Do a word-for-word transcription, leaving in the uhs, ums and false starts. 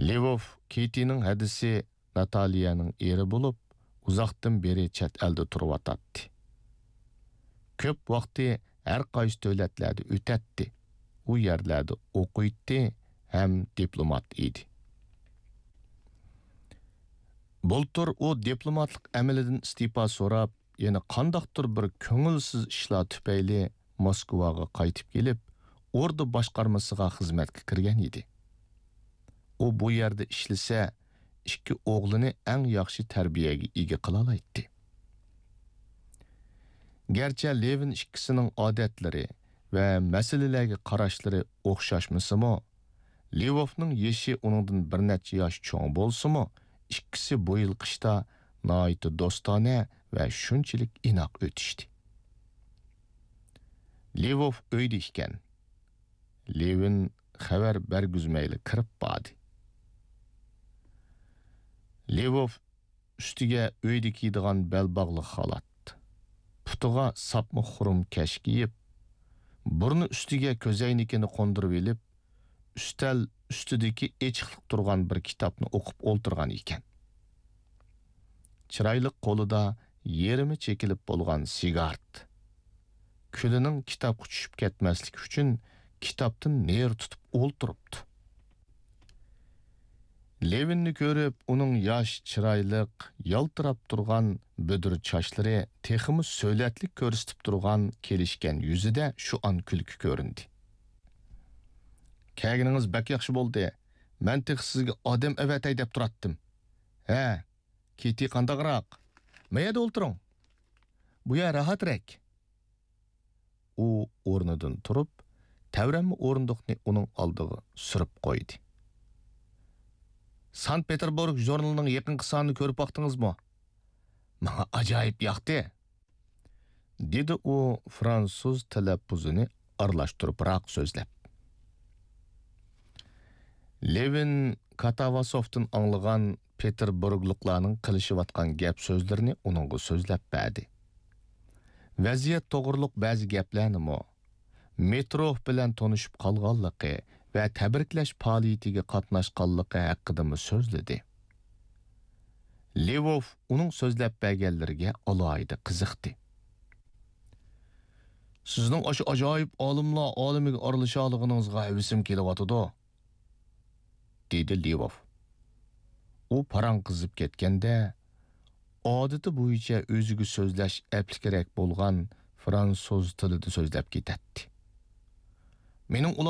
Lvov Kitining hadisi Nataliyaning eri bo'lib, uzoqdan beri chet elda turib atadi. Ko'p vaqti har qaysi davlatlarda o'tadi. U yerlarda o'qiydi ham diplomat edi. Bultur u diplomatlik amalidan istifa so'rab, yana qandaqdir bir ko'ngilsiz ishlar tufayli Moskvaga qaytib kelib, ordu boshqarmasiga xizmatga kirgan edi. U bu yerda ishlasa, ikki o'g'lini eng yaxshi tarbiyaga ega qila oladi. Gerçi Levin ikkisining odatlari va masalalarga qarashlari o'xshashmasa-mo, Lvovning yoshi uningdan bir necha yosh cho'ng bo'lsa-mo, ikkisi bu yil qishda nihoyat do'stona va shunchalik inoq o'tishdi. Lvov uyda ekan. Levin xabar bergizmayli kirib bordi. Lvov ustiga uyda kiydigan belbog'liq xalat, putiga sapmi xurum kash kiyib, burni ustiga ko'zoynakini qo'ndirib olib, ustal ustidagi echiqliq turgan bir kitobni o'qib o'ltirgan ekan. Chiroyli qo'lida yerimi chekilib bo'lgan sigart. Kulining kitobga tushib ketmaslik uchun kitobdan ner tutib o'ltiribdi. Levinni ko'rib, uning yosh, chiroyliq, yaltirab turgan budur chochlari teximi so'latlik ko'rsatib turgan kelishgan yuzida shu an kulki ko'rindi. Kelganingiz bak yaxshi bo'ldi. Men tex sizga odam avatay deb turatdim. Ha, keti qandaqroq? Mayada o'ltiring. Bu yer rahatrak. U o'rnidan turib, tavranma o'rindiqni uning oldiga surib qo'ydi. Sankt-Peterburg jurnalining yaqinqi sonini ko'rib baqdingizmi? Menga ajoyib yoqdi, dedi u fransuz talaffuzini aralashtiribroq so'zlab. Levin Katavasovdan anglagan Peterburgliklarning qilishayotgan gap so'zlarini uningga so'zlab berdi. Vaziyat to'g'riliq ba'zi gaplarni metro bilan tanishib qolganligi va tabriklash faoliyatiga qatnashganligi haqida so'zladi. Lvov uning so'zlab berganlariga alohida qiziqdi. Sizning o'sha ajoyib olimlar olimiga aralashallig'ingizga havisim kelyotidi, dedi Lvov. U parang qizib ketganda, odati bo'yicha o'ziga so'zlash aplikkerak bo'lgan fransuz tilida so'zlab ketadi. Mening